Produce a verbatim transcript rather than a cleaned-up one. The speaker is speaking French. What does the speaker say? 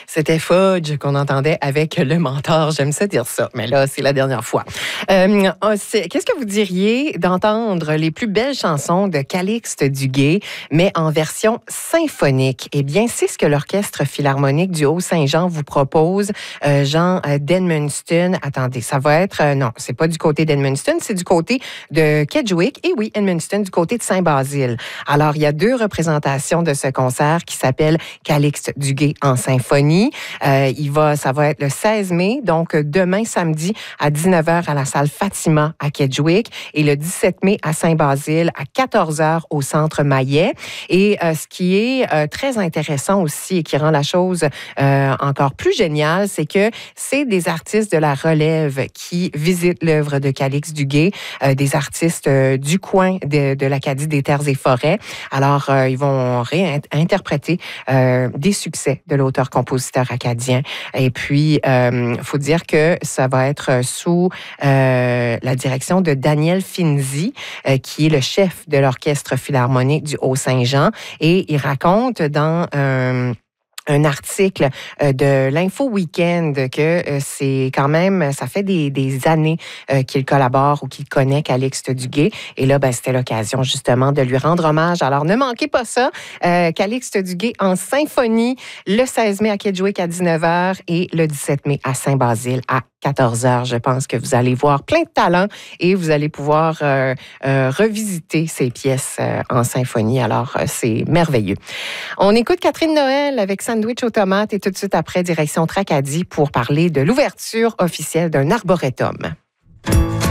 C'était Fudge qu'on entendait avec le mentor. J'aime ça dire ça, mais là, c'est la dernière fois. Euh, Qu'est-ce que vous diriez d'entendre les plus belles chansons de Calixte Duguay, mais en version symphonique? Eh bien, c'est ce que l'Orchestre philharmonique du Haut-Saint-Jean vous propose. Euh, Jean euh, d'Edmundston. Attendez, ça va être... Euh, non, c'est pas du côté d'Edmundston, c'est du côté de Kedgewick. Et oui, Edmundston, du côté de Saint-Basile. Alors, il y a deux représentations de ce concert qui s'appelle Calixte Duguay en symphonie. Euh, il va, ça va être le seize mai, donc demain samedi à dix-neuf heures à la salle Fatima à Kedgewick et le dix-sept mai à Saint-Basile à quatorze heures au Centre Maillet. Et euh, ce qui est euh, très intéressant aussi et qui rend la chose euh, encore plus géniale, c'est que c'est des artistes de la relève qui visitent l'œuvre de Calixte Duguay, euh, des artistes euh, du coin de, de l'Acadie des Terres et Forêts. Alors, euh, ils vont réinterpréter euh, des succès de l'auteur-compositeur acadien. Et puis, il euh, faut dire que ça va être sous euh, la direction de Daniel Finzi, euh, qui est le chef de l'Orchestre philharmonique du Haut-Saint-Jean. Et il raconte dans un... un article de l'Info Weekend que c'est quand même, ça fait des, des années qu'il collabore ou qu'il connaît Calixte Duguay. Et là, ben, c'était l'occasion justement de lui rendre hommage. Alors, ne manquez pas ça. Euh, Calixte Duguay en symphonie le seize mai à Kedgewick à dix-neuf heures et le dix-sept mai à Saint-Basile à quatorze heures. Je pense que vous allez voir plein de talents et vous allez pouvoir euh, euh, revisiter ces pièces euh, en symphonie. Alors, euh, c'est merveilleux. On écoute Catherine Noël avec Sandwich aux tomates et tout de suite après, direction Tracadie pour parler de l'ouverture officielle d'un arboretum.